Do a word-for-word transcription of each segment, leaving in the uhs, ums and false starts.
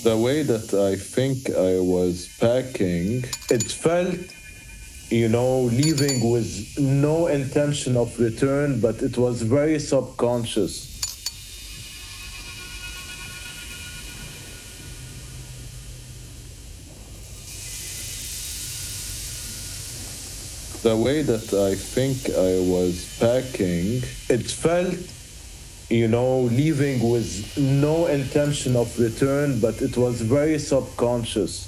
The way that I think I was packing, it felt, you know, leaving with no intention of return, but it was very subconscious. The way that I think I was packing, it felt, you know, leaving with no intention of return, but it was very subconscious.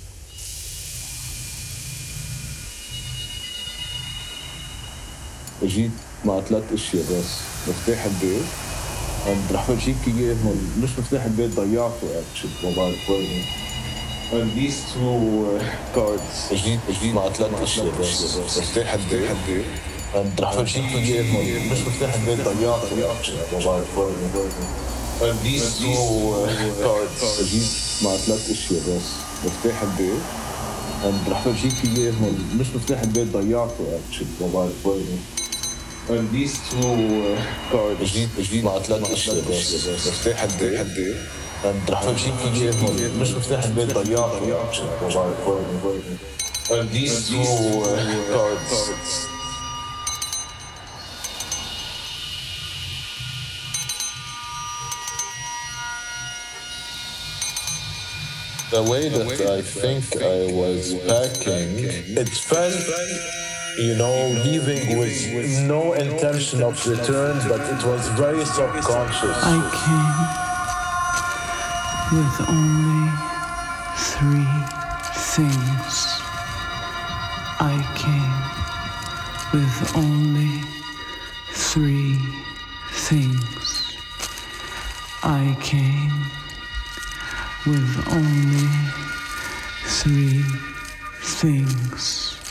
جيت مع ثلاث اشياء بس مفتاح البيت and رح فرجيك اياهم مش مفتاح البيت ضيعته actually ما بعرف وين and these two uh, cards جيت جيت مع ثلاث اشياء بس مفتاح البيت and رح فرجيك اياهم مش مفتاح البيت ضيعته actually ما بعرف وين and these two uh, cards جيت مع ثلاث اشياء بس مفتاح البيت and رح فرجيك اياهم مش مفتاح البيت ضيعته actually ما بعرف وين and these two uh, cards جديد جديد مع ثلاث اشياء بس مفتاح البيت and رح فرجيك اياهم مش مفتاح البيت ضيعته ما بعرف وين and these two uh, cards The way that I think I was packing, it felt, you know, leaving with no intention of return, but it was very subconscious. I came with only three things. I came with only three things. I came with only three things.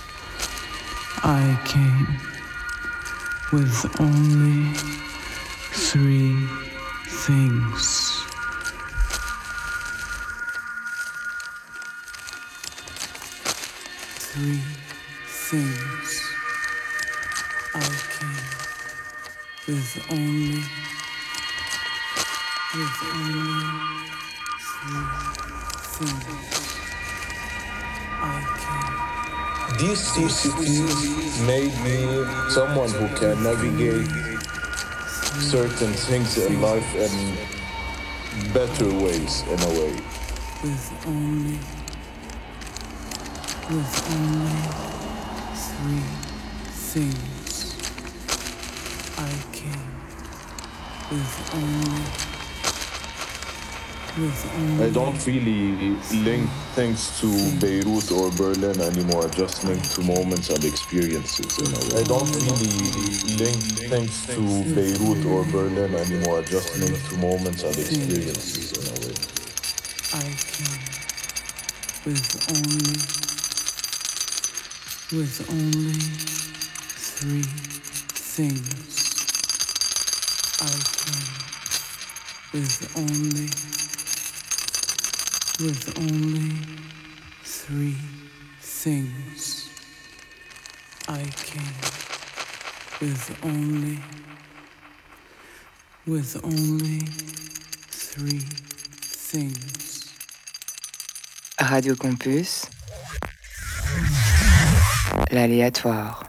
I came with only three things. Three things. I came with only, with only three things. I came. These two cities made me someone who can navigate certain things in life in better ways, in a way. With only, with only three things. I came with only, with only. I don't really link things to Beirut or Berlin anymore, just link to moments and experiences in a way. I don't really link things to Beirut or Berlin anymore, just link to moments and experiences in a way. I came with only, with only three things. I came with only, with only three things. I came with only, with only three things. Radio Campus, l'aléatoire.